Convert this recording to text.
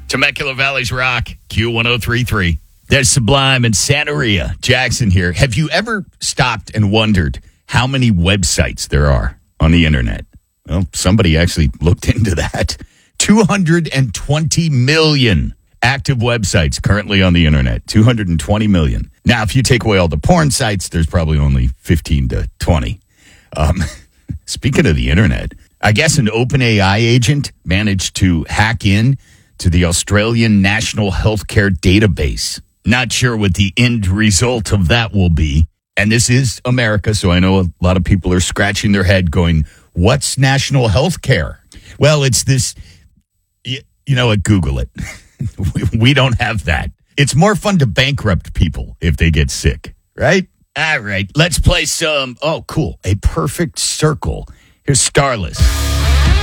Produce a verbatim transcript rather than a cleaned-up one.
Temecula Valley's Rock, Q one oh three point three. There's Sublime and Santeria. Jackson here. Have you ever stopped and wondered how many websites there are on the internet? Well, somebody actually looked into that. two hundred twenty million active websites currently on the internet. two hundred twenty million. Now, if you take away all the porn sites, there's probably only fifteen to twenty. Um, speaking of the internet, I guess an OpenAI agent managed to hack in to the Australian National Healthcare Database. Not sure what the end result of that will be. And this is America, so I know a lot of people are scratching their head going, what's national health care? Well, it's this, you, you know what, Google it. we, we don't have that. It's more fun to bankrupt people if they get sick, right? All right, let's play some, oh, cool, A Perfect Circle. Here's Starless.